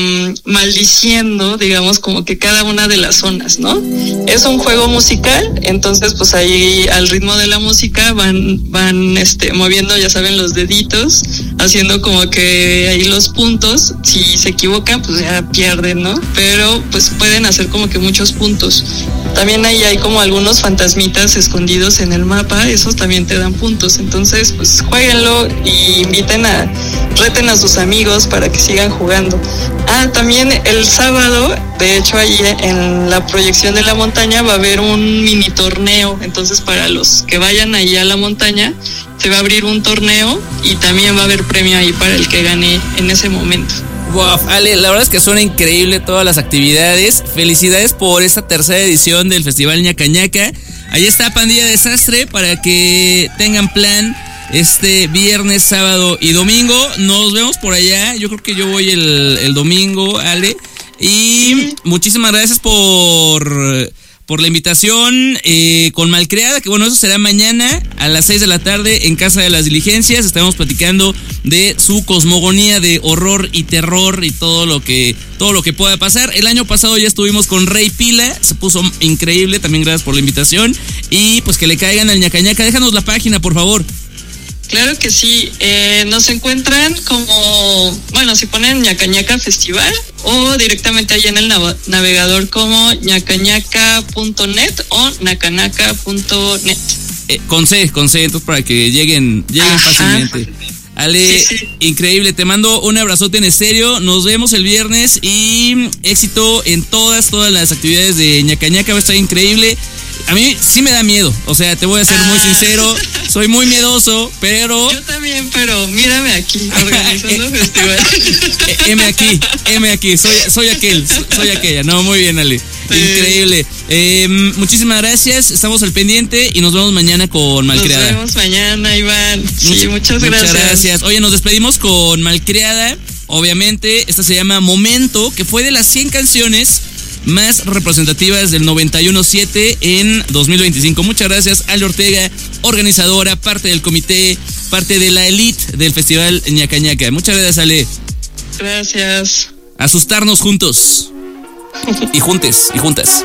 maldiciendo, digamos, como que cada una de las zonas, ¿no? Es un juego musical, entonces pues ahí al ritmo de la música van moviendo, ya saben, los deditos, haciendo como que ahí los puntos. Si se equivocan, pues ya pierden, ¿no? Pero pues pueden hacer como que muchos puntos. También ahí hay como algunos fantasmitas escondidos en el mapa, esos también te dan puntos. Entonces, pues jueguenlo y reten a sus amigos para que sigan jugando. También el sábado, de hecho, ahí en la proyección de la montaña va a haber un mini torneo. Entonces, para los que vayan ahí a la montaña, se va a abrir un torneo y también va a haber premio ahí para el que gane en ese momento. Wow, Ale, la verdad es que suena increíble todas las actividades. Felicidades por esta tercera edición del Festival Ñaca Ñaca. Ahí está Pandilla Desastre para que tengan plan este viernes, sábado y domingo. Nos vemos por allá. Yo creo que yo voy el domingo, Ale. Y muchísimas gracias por la invitación con Malcriada, que bueno, eso será mañana a las 6 de la tarde en Casa de las Diligencias. Estaremos platicando de su cosmogonía de horror y terror y todo lo que pueda pasar. El año pasado ya estuvimos con Rey Pila, se puso increíble, también gracias por la invitación. Y pues que le caigan al Ñaca Ñaca. Déjanos la página, por favor. Claro que sí, nos encuentran como, bueno, si ponen Ñaca Ñaca Festival o directamente ahí en el navegador como ñacañaca.net o nacanaca.net. Con C, entonces para que lleguen fácilmente. Ale, sí. Increíble, te mando un abrazote en estéreo, nos vemos el viernes y éxito en todas las actividades de Ñaca Ñaca, va a estar increíble. A mí sí me da miedo, o sea, te voy a ser muy sincero, soy muy miedoso, pero... Yo también, pero mírame aquí, organizando festival. M aquí, soy aquella, no, muy bien, Ale, sí. Increíble. Muchísimas gracias, estamos al pendiente y nos vemos mañana con Malcriada. Nos vemos mañana, Iván, sí, muchas gracias. Oye, nos despedimos con Malcriada, obviamente, esta se llama Momento, que fue de las 100 canciones más representativas del 91.7 en 2025. Muchas gracias, Ale Ortega, organizadora, parte del comité, parte de la elite del Festival Ñaca Ñaca. Muchas gracias, Ale. Gracias. Asustarnos juntos y juntas.